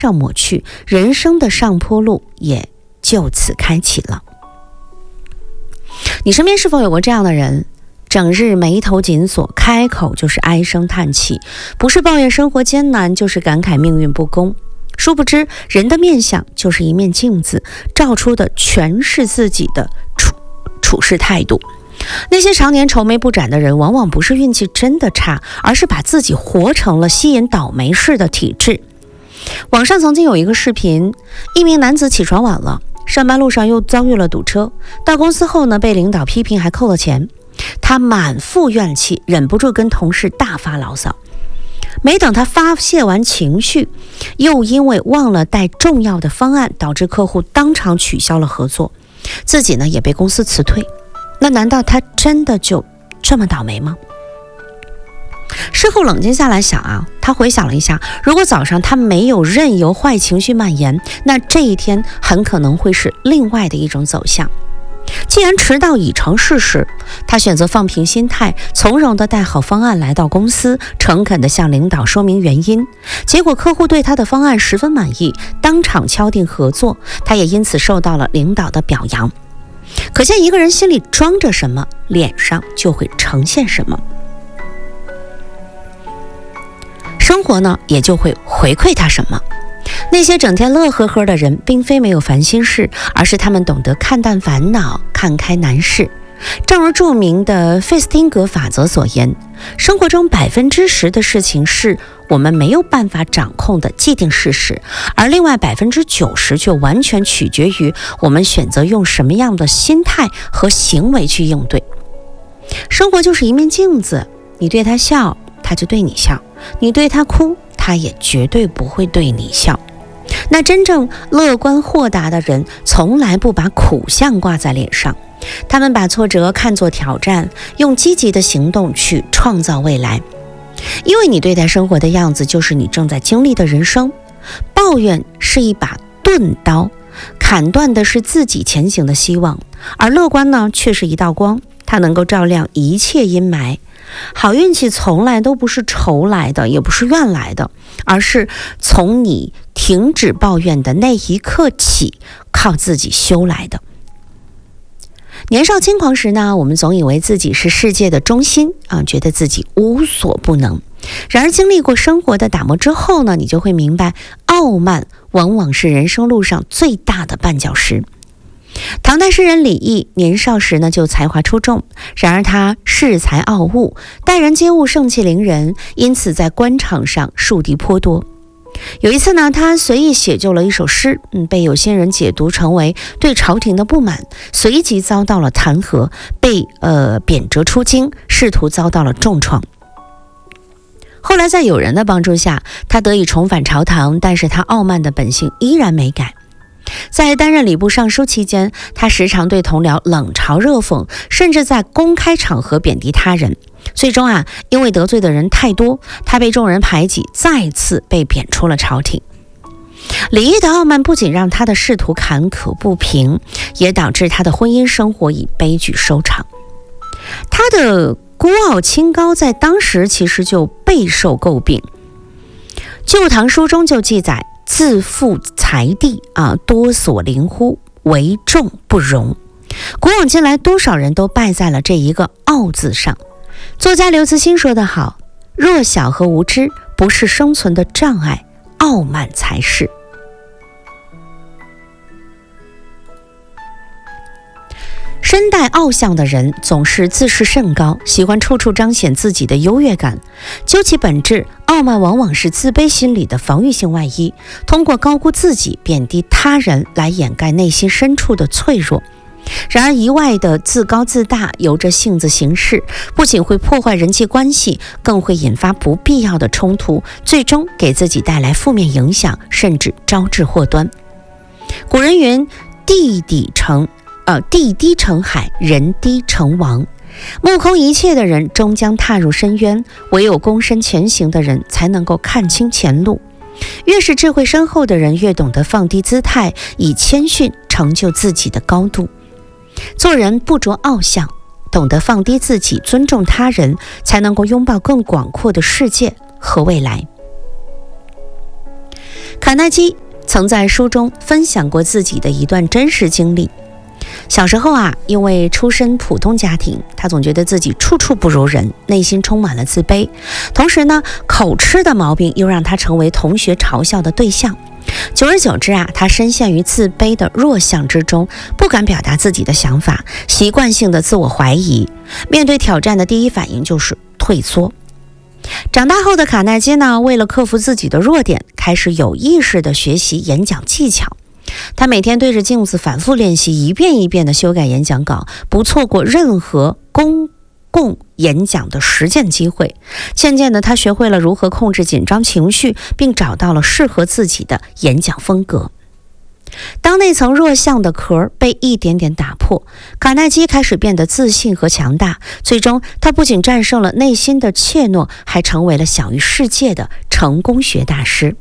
上抹去，人生的上坡路也就此开启了。你身边是否有过这样的人，整日眉头紧锁，开口就是唉声叹气，不是抱怨生活艰难，就是感慨命运不公。殊不知，人的面相就是一面镜子，照出的全是自己的处事态度。那些常年愁眉不展的人，往往不是运气真的差，而是把自己活成了吸引倒霉事的体质。网上曾经有一个视频，一名男子起床晚了，上班路上又遭遇了堵车，到公司后呢，被领导批评还扣了钱。他满腹怨气，忍不住跟同事大发牢骚。没等他发泄完情绪，又因为忘了带重要的方案，导致客户当场取消了合作，自己呢也被公司辞退。那难道他真的就这么倒霉吗？事后冷静下来想啊，他回想了一下，如果早上他没有任由坏情绪蔓延，那这一天很可能会是另外的一种走向。既然迟到已成事实，他选择放平心态，从容地带好方案来到公司，诚恳地向领导说明原因。结果客户对他的方案十分满意，当场敲定合作，他也因此受到了领导的表扬。可见一个人心里装着什么，脸上就会呈现什么，生活呢也就会回馈他什么。那些整天乐呵呵的人，并非没有烦心事，而是他们懂得看淡烦恼，看开难事。正如著名的费斯汀格法则所言，生活中10%的事情是我们没有办法掌控的既定事实，而另外90%却完全取决于我们选择用什么样的心态和行为去应对。生活就是一面镜子，你对他笑，他就对你笑；你对他哭，他也绝对不会对你笑。那真正乐观豁达的人，从来不把苦相挂在脸上，他们把挫折看作挑战，用积极的行动去创造未来。因为你对待生活的样子，就是你正在经历的人生。抱怨是一把钝刀，砍断的是自己前行的希望，而乐观呢，却是一道光，它能够照亮一切阴霾。好运气从来都不是愁来的，也不是怨来的，而是从你停止抱怨的那一刻起，靠自己修来的。年少轻狂时呢，我们总以为自己是世界的中心啊，觉得自己无所不能。然而经历过生活的打磨之后呢，你就会明白，傲慢往往是人生路上最大的绊脚石。唐代诗人李益年少时呢就才华出众，然而他恃才傲物，待人接物盛气凌人，因此在官场上树敌颇多。有一次呢，他随意写就了一首诗，被有些人解读成为对朝廷的不满，随即遭到了弹劾，被贬谪出京，仕途遭到了重创。后来在友人的帮助下，他得以重返朝堂，但是他傲慢的本性依然没改。在担任礼部尚书期间，他时常对同僚冷嘲热讽，甚至在公开场合贬低他人。最终因为得罪的人太多，他被众人排挤，再次被贬出了朝廷。李益的傲慢不仅让他的仕途坎坷不平，也导致他的婚姻生活以悲剧收场。他的孤傲清高在当时其实就备受诟病。旧唐书中就记载，自负财地多所凌乎，为众不容。古往今来，多少人都败在了这一个傲字上。作家刘慈欣说得好，弱小和无知不是生存的障碍，傲慢才是。身带傲相的人总是自视甚高，喜欢处处彰显自己的优越感。究其本质，傲慢往往是自卑心理的防御性外衣，通过高估自己、贬低他人来掩盖内心深处的脆弱。然而一外的自高自大，由着性子行事，不仅会破坏人际关系，更会引发不必要的冲突，最终给自己带来负面影响，甚至招致祸端。古人云，地低成海，人低成王。目空一切的人终将踏入深渊，唯有躬身前行的人才能够看清前路。越是智慧深厚的人，越懂得放低姿态，以谦逊成就自己的高度。做人不着傲相，懂得放低自己，尊重他人，才能够拥抱更广阔的世界和未来。 卡耐基曾在书中分享过自己的一段真实经历。小时候因为出身普通家庭，他总觉得自己处处不如人，内心充满了自卑。同时呢，口吃的毛病又让他成为同学嘲笑的对象。久而久之他深陷于自卑的弱项之中，不敢表达自己的想法，习惯性的自我怀疑，面对挑战的第一反应就是退缩。长大后的卡耐基呢，为了克服自己的弱点，开始有意识地学习演讲技巧。他每天对着镜子反复练习，一遍一遍地修改演讲稿，不错过任何公共演讲的实践机会。渐渐的，他学会了如何控制紧张情绪，并找到了适合自己的演讲风格。当那层弱项的壳被一点点打破，卡耐基开始变得自信和强大。最终，他不仅战胜了内心的怯懦，还成为了享誉世界的成功学大师。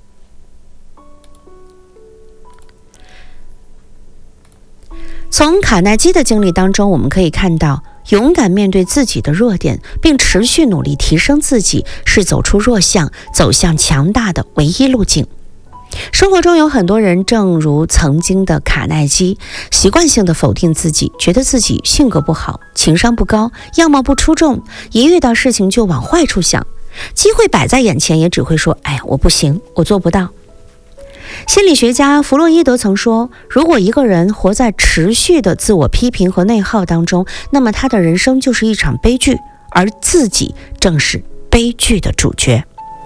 从卡耐基的经历当中，我们可以看到，勇敢面对自己的弱点，并持续努力提升自己，是走出弱项，走向强大的唯一路径。生活中有很多人，正如曾经的卡耐基，习惯性的否定自己，觉得自己性格不好，情商不高，样貌不出众，一遇到事情就往坏处想，机会摆在眼前也只会说，哎呀，我不行，我做不到。心理学家弗洛伊德曾说，如果一个人活在持续的自我批评和内耗当中，那么他的人生就是一场悲剧，而自己正是悲剧的主角。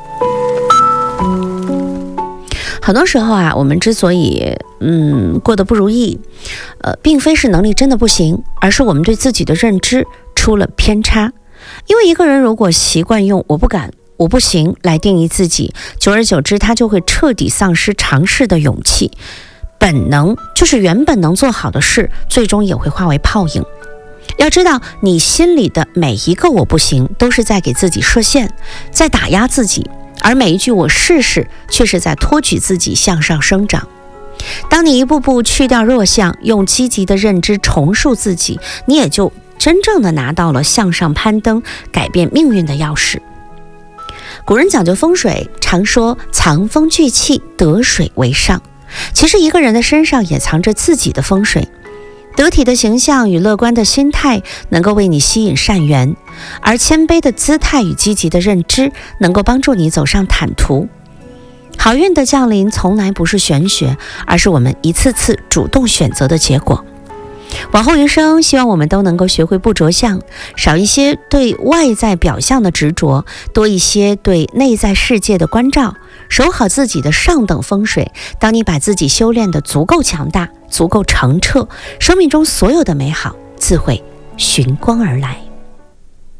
很多时候我们之所以过得不如意，并非是能力真的不行，而是我们对自己的认知出了偏差。因为一个人如果习惯用我不敢，我不行来定义自己，久而久之，他就会彻底丧失尝试的勇气。本能就是原本能做好的事，最终也会化为泡影。要知道，你心里的每一个我不行，都是在给自己设限，在打压自己，而每一句我试试，却是在托举自己向上生长。当你一步步去掉弱项，用积极的认知重塑自己，你也就真正的拿到了向上攀登、改变命运的钥匙。古人讲究风水，常说藏风聚气，得水为上。其实一个人的身上也藏着自己的风水。得体的形象与乐观的心态能够为你吸引善缘，而谦卑的姿态与积极的认知能够帮助你走上坦途。好运的降临从来不是玄学，而是我们一次次主动选择的结果。往后余生，希望我们都能够学会不着相，少一些对外在表象的执着，多一些对内在世界的关照，守好自己的上等风水。当你把自己修炼得足够强大，足够澄澈，生命中所有的美好自会寻光而来。